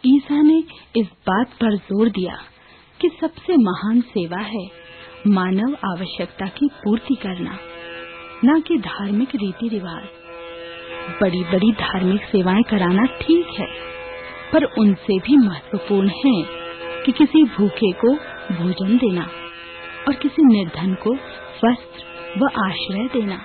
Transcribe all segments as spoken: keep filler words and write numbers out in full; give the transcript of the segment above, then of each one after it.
ईसा ने इस बात पर जोर दिया कि सबसे महान सेवा है मानव आवश्यकता की पूर्ति करना, न कि धार्मिक रीति रिवाज। बड़ी बड़ी धार्मिक सेवाएं कराना ठीक है, पर उनसे भी महत्वपूर्ण है कि किसी भूखे को भोजन देना और किसी निर्धन को वस्त्र व आश्रय देना।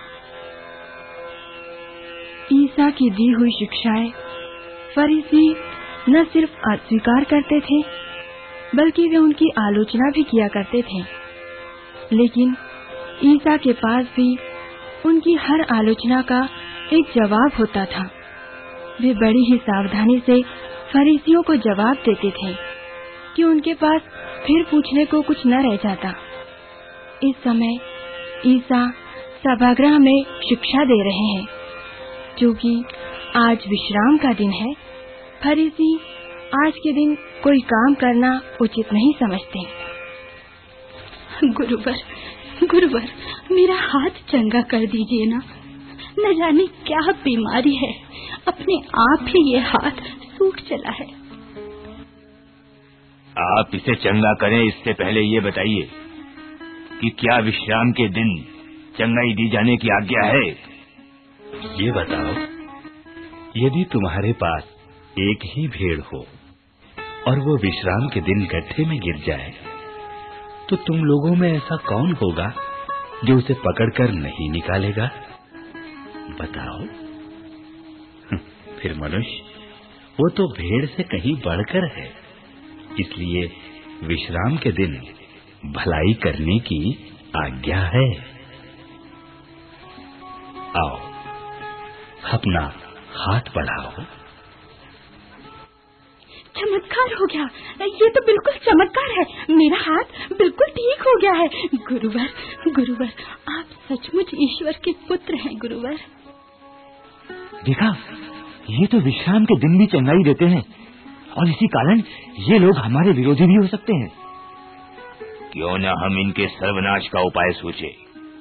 ईसा की दी हुई शिक्षाएं फरीसी न सिर्फ अस्वीकार करते थे, बल्कि वे उनकी आलोचना भी किया करते थे। लेकिन ईसा के पास भी उनकी हर आलोचना का एक जवाब होता था। वे बड़ी ही सावधानी से फरीसियों को जवाब देते थे कि उनके पास फिर पूछने को कुछ न रह जाता। इस समय ईसा सभागृह में शिक्षा दे रहे हैं। क्योंकि आज विश्राम का दिन है, फरीसी आज के दिन कोई काम करना उचित नहीं समझते। गुरुवर, गुरुवर, मेरा हाथ चंगा कर दीजिए ना। न जाने क्या बीमारी है, अपने आप ही ये हाथ सूख चला है। आप इसे चंगा करें इससे पहले ये बताइए कि क्या विश्राम के दिन चंगाई दी जाने की आज्ञा है? ये बताओ, यदि तुम्हारे पास एक ही भेड़ हो और वो विश्राम के दिन गड्ढे में गिर जाए, तो तुम लोगों में ऐसा कौन होगा जो उसे पकड़कर नहीं निकालेगा? बताओ। फिर मनुष्य, वो तो भेड़ से कहीं बढ़कर है। इसलिए विश्राम के दिन भलाई करने की आज्ञा है। आओ, अपना हाथ बढ़ाओ। चमत्कार हो गया, ये तो बिल्कुल चमत्कार है। मेरा हाथ बिल्कुल ठीक हो गया है। गुरुवर, गुरुवर, आप सचमुच ईश्वर के पुत्र हैं। गुरुवर, देखा, ये तो विश्राम के दिन भी चंगाई देते हैं और इसी कारण ये लोग हमारे विरोधी भी हो सकते हैं। क्यों न हम इनके सर्वनाश का उपाय सोचे।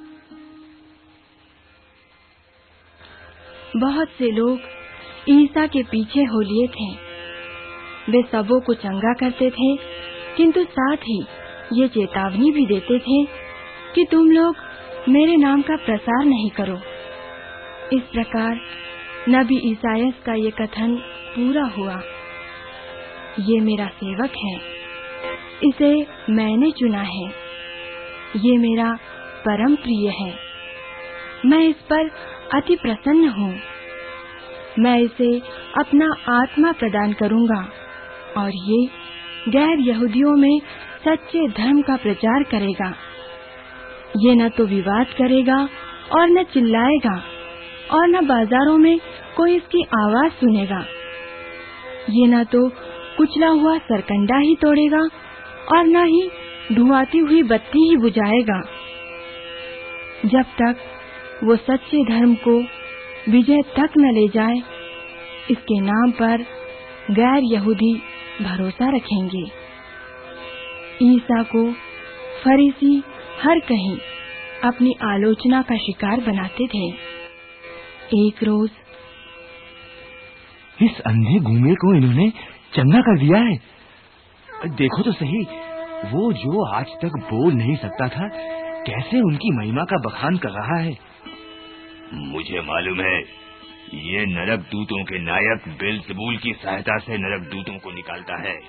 बहुत से लोग ईसा के पीछे हो लिए थे। वे सबों को चंगा करते थे, किंतु साथ ही ये चेतावनी भी देते थे कि तुम लोग मेरे नाम का प्रसार नहीं करो। इस प्रकार नबी ईसायास का ये कथन पूरा हुआ। ये मेरा सेवक है, इसे मैंने चुना है। ये मेरा परम प्रिय है, मैं इस पर अति प्रसन्न हूँ। मैं इसे अपना आत्मा प्रदान करूँगा और ये गैर यहूदियों में सच्चे धर्म का प्रचार करेगा। ये न तो विवाद करेगा और न चिल्लाएगा और न बाजारों में कोई इसकी आवाज सुनेगा। ये न तो कुचला हुआ सरकंडा ही तोड़ेगा और न ही धुआती हुई बत्ती ही बुझाएगा, जब तक वो सच्चे धर्म को विजय तक न ले जाए। इसके नाम पर गैर यहूदी भरोसा रखेंगे। ईसा को फरीसी हर कहीं अपनी आलोचना का शिकार बनाते थे। एक रोज, इस अंधे गूंगे को इन्होंने चंगा कर दिया है। देखो तो सही, वो जो आज तक बोल नहीं सकता था, कैसे उनकी महिमा का बखान कर रहा है। मुझे मालूम है, ये नरक दूतों के नायक बेल्ज़ेबूल की सहायता से नरक दूतों को निकालता है।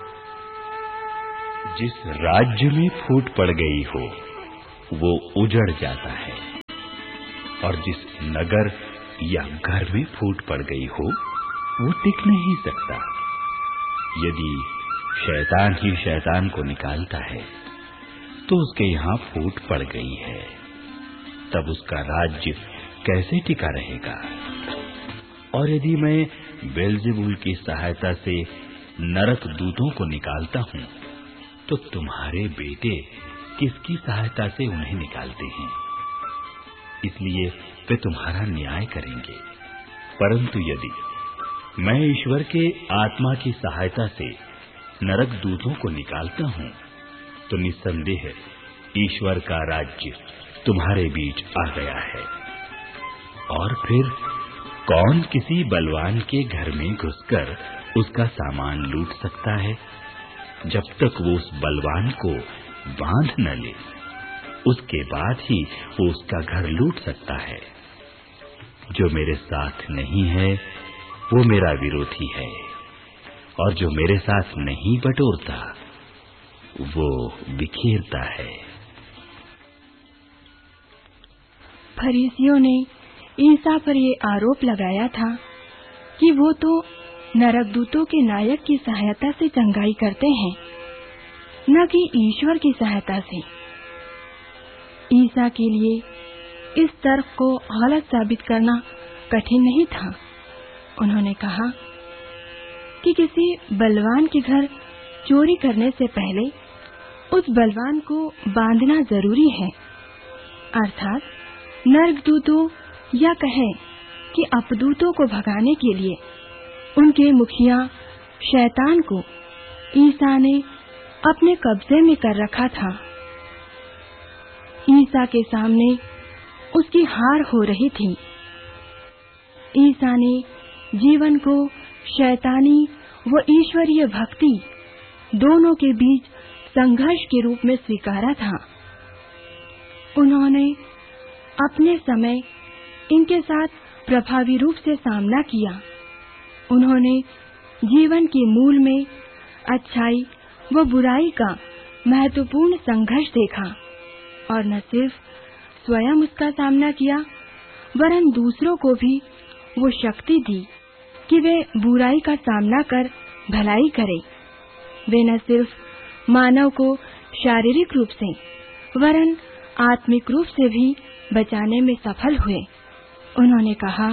जिस राज्य में फूट पड़ गई हो वो उजड़ जाता है, और जिस नगर या घर में फूट पड़ गई हो वो टिक नहीं सकता। यदि शैतान ही शैतान को निकालता है तो उसके यहाँ फूट पड़ गई है, तब उसका राज्य कैसे टिका रहेगा? और यदि मैं बेल्ज़ेबूल की सहायता से नरक दूतों को निकालता हूँ, तो तुम्हारे बेटे किसकी सहायता से उन्हें निकालते हैं? इसलिए वे तुम्हारा न्याय करेंगे। परंतु यदि मैं ईश्वर के आत्मा की सहायता से नरक दूतों को निकालता हूँ, तो निस्संदेह ईश्वर का राज्य तुम्हारे बीच आ गया है। और फिर कौन किसी बलवान के घर में घुसकर उसका सामान लूट सकता है? जब तक वो उस बलवान को बांध न ले, उसके बाद ही वो उसका घर लूट सकता है। जो मेरे साथ नहीं है वो मेरा विरोधी है, और जो मेरे साथ नहीं बटोरता वो बिखेरता है। फरीसियों ने ईसा पर ये आरोप लगाया था कि वो तो नरकदूतों के नायक की सहायता से चंगाई करते हैं, न कि ईश्वर की सहायता से। ईसा के लिए इस तर्क को गलत साबित करना कठिन नहीं था। उन्होंने कहा कि किसी बलवान के घर चोरी करने से पहले उस बलवान को बांधना जरूरी है, अर्थात नरकदूतों या कहें कि अपदूतों को भगाने के लिए उनके मुखिया शैतान को ईसा ने अपने कब्जे में कर रखा था। ईसा के सामने उसकी हार हो रही थी। ईसा ने जीवन को शैतानी व ईश्वरीय भक्ति दोनों के बीच संघर्ष के रूप में स्वीकारा था। उन्होंने अपने समय इनके साथ प्रभावी रूप से सामना किया। उन्होंने जीवन के मूल में अच्छाई व बुराई का महत्वपूर्ण संघर्ष देखा, और न सिर्फ स्वयं उसका सामना किया, वरन दूसरों को भी वो शक्ति दी कि वे बुराई का सामना कर भलाई करें। वे न सिर्फ मानव को शारीरिक रूप से वरन आत्मिक रूप से भी बचाने में सफल हुए। उन्होंने कहा,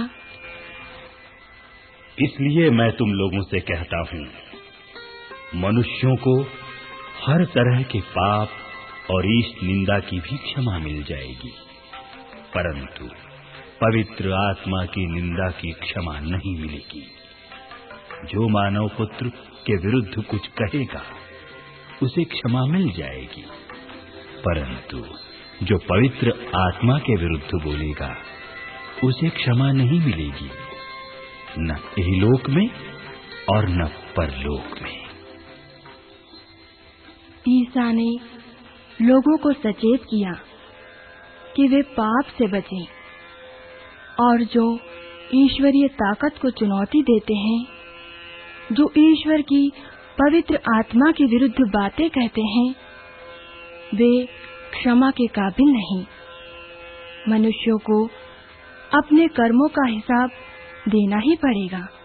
इसलिए मैं तुम लोगों से कहता हूँ, मनुष्यों को हर तरह के पाप और ईष्ट निंदा की भी क्षमा मिल जाएगी, परंतु पवित्र आत्मा की निंदा की क्षमा नहीं मिलेगी। जो मानव पुत्र के विरुद्ध कुछ कहेगा उसे क्षमा मिल जाएगी, परंतु जो पवित्र आत्मा के विरुद्ध बोलेगा उसे क्षमा नहीं मिलेगी, न इहलोक में और न परलोक में। ईसा ने लोगों को सचेत किया कि वे पाप से बचें, और जो ईश्वरीय ताकत को चुनौती देते हैं, जो ईश्वर की पवित्र आत्मा के विरुद्ध बातें कहते हैं, वे क्षमा के काबिल नहीं। मनुष्यों को अपने कर्मों का हिसाब देना ही पड़ेगा।